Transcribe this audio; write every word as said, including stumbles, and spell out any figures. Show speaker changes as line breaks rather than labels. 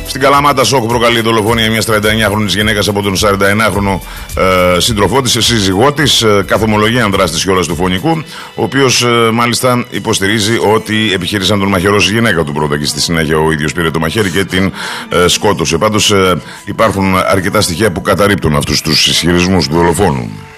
Στην Καλαμάτα, σοκ προκαλεί η δολοφονία μιας τριανταεννιάχρονης γυναίκας από τον σαρανταεννιάχρονο ε, σύντροφό της, σύζυγό της. Ε, καθομολογεί ανδράστης κιόλας του φωνικού, ο οποίος ε, μάλιστα υποστηρίζει ότι επιχείρησαν τον μαχαιρώσει η γυναίκα του πρώτα και στη συνέχεια ο ίδιος πήρε το μαχαίρι και την ε, σκότωσε. Πάντως ε, υπάρχουν αρκετά στοιχεία που καταρρίπτουν αυτούς τους ισχυρισμούς του δολοφόνου.